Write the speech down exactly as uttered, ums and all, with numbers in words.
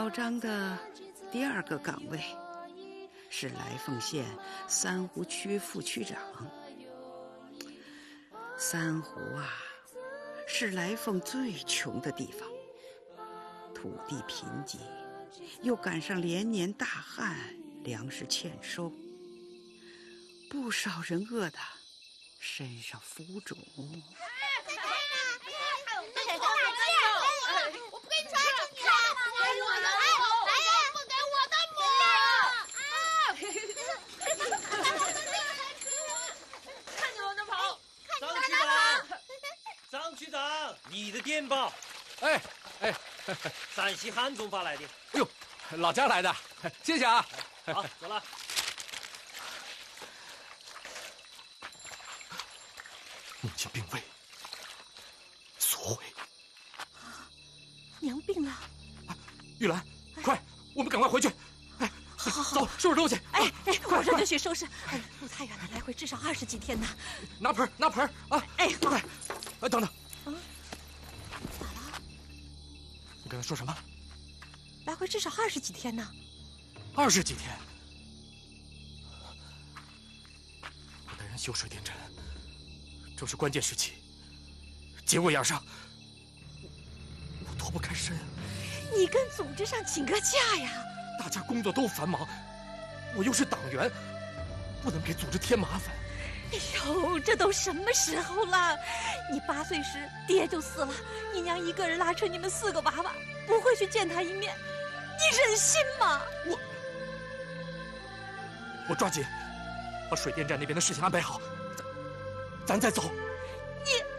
老张的第二个岗位是来凤县三湖区副区长。三湖啊，是来凤最穷的地方，土地贫瘠，又赶上连年大旱，粮食欠收，不少人饿得身上浮肿。 我不给你抓住你了！给我的母，不给我的母！ 看着往哪跑！ 张区长，张区长，你的电报。 哎哎， 陕西汉中发来的。 哎呦，老家来的，谢谢啊。 好，走了。 母亲病危，索毁。 娘病了， 玉兰，快，我们赶快回去。哎， 好好好， 走，收拾东西。 哎哎，马上就去收拾。哎，路太远了，来回至少二十几天呢。 拿盆，拿盆啊！ 哎， 快，哎，等等。 啊，咋了？ 你刚才说什么？ 来回至少二十几天呢。 二十几天。我带人修水电站，正是关键时期，节骨眼上。脱不开身， 你跟组织上请个假呀！ 大家工作都繁忙，我又是党员，不能给组织添麻烦。 哎呦，这都什么时候了？你八岁时爹就死了，你娘一个人拉扯你们四个娃娃，不会去见他一面，你忍心吗？ 我我抓紧把水电站那边的事情安排好，咱咱再走。 你。